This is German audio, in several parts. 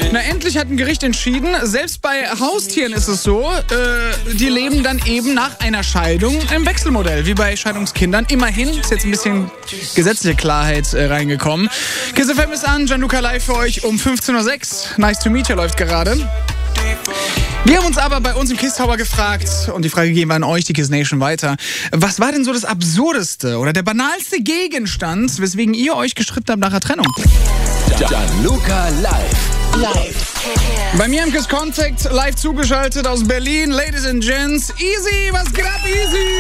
Na, endlich hat ein Gericht entschieden, selbst bei Haustieren ist es so, die leben dann eben nach einer Scheidung im Wechselmodell, wie bei Scheidungskindern. Immerhin ist jetzt ein bisschen gesetzliche Klarheit reingekommen. Kiss FM ist an, Gianluca live für euch um 15.06 Uhr. Nice to meet you läuft gerade. Wir haben uns aber bei uns im Kiss Tower gefragt, und die Frage geben wir an euch, die Kiss Nation, weiter. Was war denn so das absurdeste oder der banalste Gegenstand, weswegen ihr euch gestritten habt nach der Trennung? Gianluca live. Bei mir im Kiss Contact live zugeschaltet aus Berlin, Ladies and Gents, Easy, was geht ab, Easy?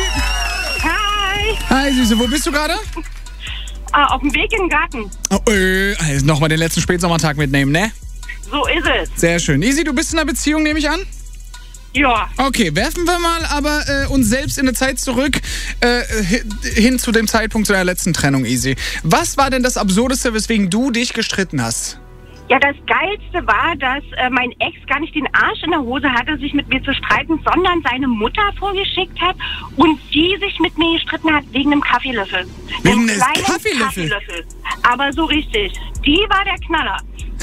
Hi! Hi, Süße, wo bist du gerade? Auf dem Weg in den Garten. Oh, also nochmal den letzten Spätsommertag mitnehmen, ne? So ist es. Sehr schön. Easy, du bist in einer Beziehung, nehme ich an? Ja. Okay, werfen wir mal aber uns selbst in eine Zeit zurück, hin zu dem Zeitpunkt deiner letzten Trennung, Easy. Was war denn das Absurdeste, weswegen du dich gestritten hast? Ja, das Geilste war, dass mein Ex gar nicht den Arsch in der Hose hatte, sich mit mir zu streiten, sondern seine Mutter vorgeschickt hat und die sich mit mir gestritten hat wegen einem Kaffeelöffel. Wegen einem eines kleinen Kaffeelöffel? Aber so richtig. Die war der Knaller.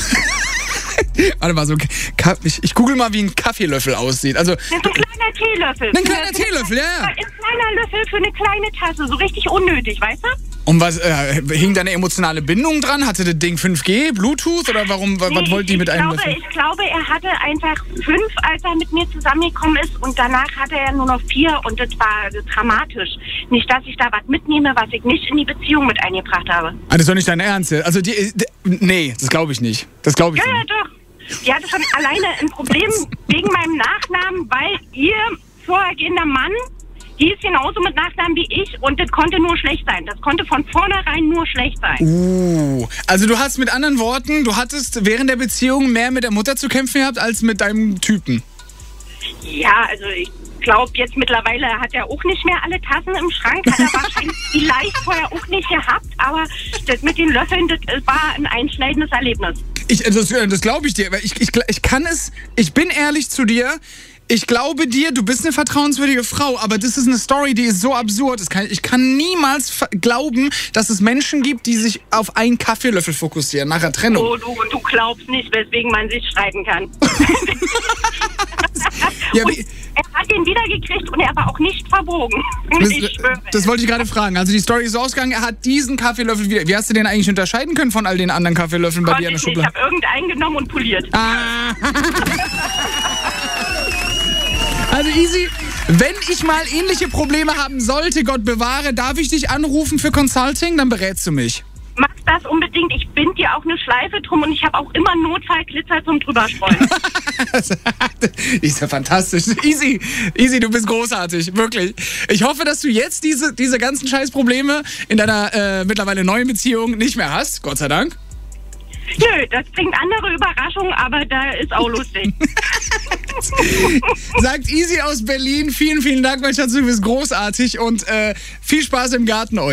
Warte mal, so ich google mal, wie ein Kaffeelöffel aussieht. Also, Das ist ein kleiner Teelöffel. Ein kleiner Teelöffel, ja. Ein kleiner Löffel für eine kleine Tasse. So richtig unnötig, weißt du? Und was, hing da eine emotionale Bindung dran? Hatte das Ding 5G, Bluetooth oder warum, was wollte die mit einem Löffel? Ich glaube, er hatte einfach 5, als er mit mir zusammengekommen ist, und danach hatte er nur noch 4 und das war dramatisch. Nicht, dass ich da was mitnehme, was ich nicht in die Beziehung mit eingebracht habe. Ah, das ist doch nicht dein Ernst. Also nee, das glaube ich nicht. Das glaube ich Ja, nicht. ja, doch. Die hatte schon alleine ein Problem wegen meinem Nachnamen, weil ihr vorhergehender Mann hieß genauso mit Nachnamen wie ich und das konnte nur schlecht sein. Das konnte von vornherein nur schlecht sein. Also du hast mit anderen Worten, du hattest während der Beziehung mehr mit der Mutter zu kämpfen gehabt als mit deinem Typen. Ja, also ich glaube jetzt mittlerweile hat er auch nicht mehr alle Tassen im Schrank, hat er wahrscheinlich vielleicht vorher auch nicht gehabt, aber das mit den Löffeln, das war ein einschneidendes Erlebnis. Das glaube ich dir, weil ich bin ehrlich zu dir. Ich glaube dir, du bist eine vertrauenswürdige Frau, aber das ist eine Story, die ist so absurd. Ich kann niemals glauben, dass es Menschen gibt, die sich auf einen Kaffeelöffel fokussieren nach der Trennung. Oh, du glaubst nicht, weswegen man sich streiten kann. Ja, und er hat ihn wiedergekriegt und er war auch nicht verbogen. Ich schwöre. Das wollte ich gerade fragen. Also die Story ist so ausgegangen, er hat diesen Kaffeelöffel wieder. Wie hast du den eigentlich unterscheiden können von all den anderen Kaffeelöffeln bei dir in der Schublade? Ich habe irgendeinen genommen und poliert. Also Easy, wenn ich mal ähnliche Probleme haben sollte, Gott bewahre, darf ich dich anrufen für Consulting? Dann berätst du mich. Mach das unbedingt. Ich bind dir auch eine Schleife drum und ich habe auch immer Notfallglitzer zum Drüberstreuen. Ist ja fantastisch. Easy, du bist großartig, wirklich. Ich hoffe, dass du jetzt diese ganzen Scheißprobleme in deiner mittlerweile neuen Beziehung nicht mehr hast, Gott sei Dank. Nö, das bringt andere Überraschungen, aber da ist auch lustig. Sagt Easy aus Berlin. Vielen, vielen Dank, mein Schatz, du bist großartig und viel Spaß im Garten euch.